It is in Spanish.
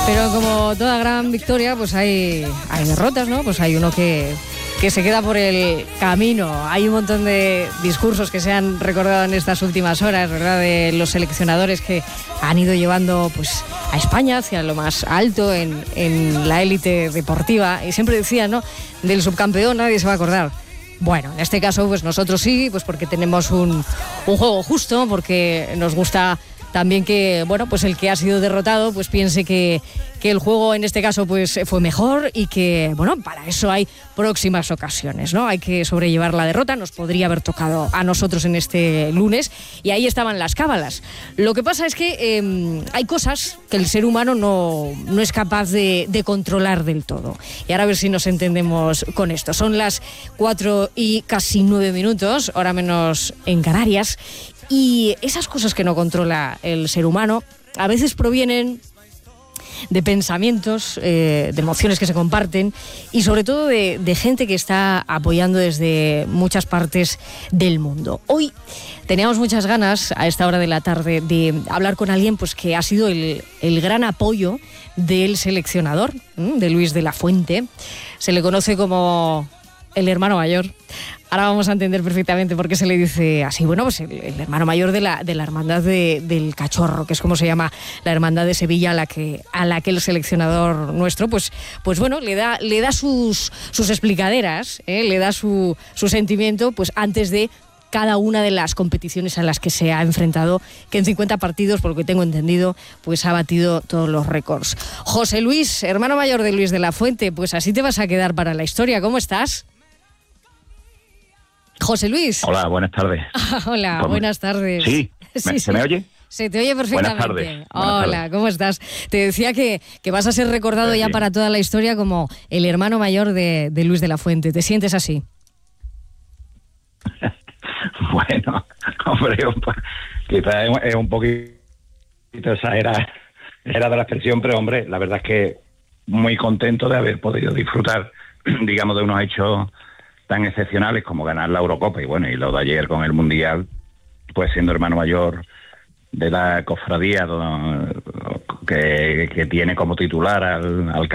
Pero como toda gran victoria, pues hay derrotas, ¿no? Pues hay uno que se queda por el camino. Hay un montón de discursos que se han recordado en estas últimas horas, ¿verdad? De los seleccionadores que han ido llevando pues a España hacia lo más alto en la élite deportiva. Y siempre decían, ¿no? Del subcampeón nadie se va a acordar. Bueno, en este caso, pues nosotros sí, pues porque tenemos un juego justo, porque nos gusta también que, bueno, pues el que ha sido derrotado pues piense que el juego en este caso pues fue mejor y que, bueno, para eso hay próximas ocasiones, ¿no? Hay que sobrellevar la derrota, nos podría haber tocado a nosotros en este lunes y ahí estaban las cábalas. Lo que pasa es que hay cosas que el ser humano no es capaz de controlar del todo. Y ahora a ver si nos entendemos con esto. Son las 4 y casi 9 minutos, hora menos en Canarias. Y esas cosas que no controla el ser humano a veces provienen de pensamientos, de emociones que se comparten y sobre todo de gente que está apoyando desde muchas partes del mundo. Hoy teníamos muchas ganas a esta hora de la tarde de hablar con alguien pues que ha sido el gran apoyo del seleccionador, de Luis de la Fuente. Se le conoce como el hermano mayor. Ahora vamos a entender perfectamente por qué se le dice así. Bueno, pues el hermano mayor de la hermandad del Cachorro, que es como se llama la hermandad de Sevilla a la que el seleccionador nuestro, pues bueno, le da sus explicaderas, le da su sentimiento, pues antes de cada una de las competiciones a las que se ha enfrentado, que en 50 partidos, por lo que tengo entendido, pues ha batido todos los récords. José Luis, hermano mayor de Luis de la Fuente, pues así te vas a quedar para la historia. ¿Cómo estás? José Luis. Hola, buenas tardes. Hola, buenas tardes. Sí, ¿se me oye? Se te oye perfectamente. Buenas tardes. Hola, ¿cómo estás? Te decía que vas a ser recordado ya para toda la historia como el hermano mayor de Luis de la Fuente. ¿Te sientes así? Bueno, hombre, quizás es un poquito exagerada de la expresión, pero hombre, la verdad es que muy contento de haber podido disfrutar, digamos, de unos hechos tan excepcionales como ganar la Eurocopa y bueno, y lo de ayer con el Mundial, pues siendo hermano mayor de la cofradía que tiene como titular al